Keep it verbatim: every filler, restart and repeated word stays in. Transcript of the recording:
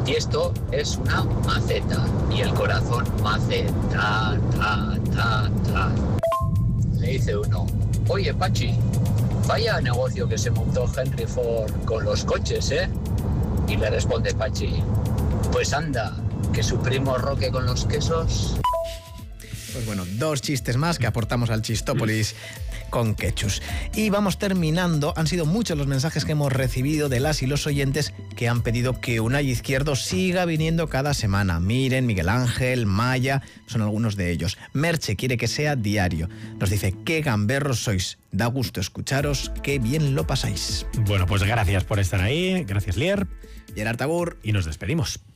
Y esto es una maceta. Y el corazón hace ta, ta, ta, ta. Le dice uno, oye Pachi, vaya negocio que se montó Henry Ford con los coches, ¿eh? Y le responde Pachi, pues anda, que su primo Roque con los quesos. Pues bueno, dos chistes más que aportamos al Chistópolis con Quechus. Y vamos terminando. Han sido muchos los mensajes que hemos recibido de las y los oyentes que han pedido que Unai Izquierdo siga viniendo cada semana. Miren, Miguel Ángel, Maya, son algunos de ellos. Merche quiere que sea diario. Nos dice, qué gamberros sois. Da gusto escucharos, qué bien lo pasáis. Bueno, pues gracias por estar ahí. Gracias, Lier. Gerard Tabur. Y nos despedimos.